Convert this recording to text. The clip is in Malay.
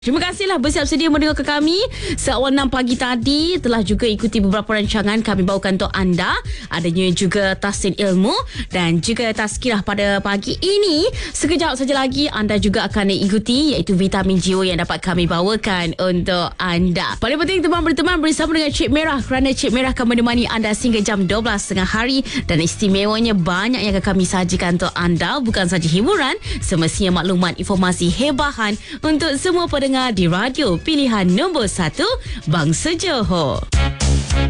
Terima kasihlah bersiap sedia mendengarkan kami seawal 6 pagi tadi. Telah juga ikuti beberapa rancangan kami bawakan untuk anda. Adanya juga Tahsin Ilmu dan juga Tazkirah pada pagi ini. Sekejap saja lagi anda juga akan ikuti iaitu Vitamin Jiwa yang dapat kami bawakan untuk anda. Paling penting teman berteman bersama dengan Cik Merah kerana Cik Merah akan menemani anda sehingga jam 12 tengah hari dan istimewanya banyak yang akan kami sajikan untuk anda. Bukan saja hiburan, semestinya maklumat informasi hebahan untuk semua pendengar di radio pilihan nombor 1 Bangsa Johor.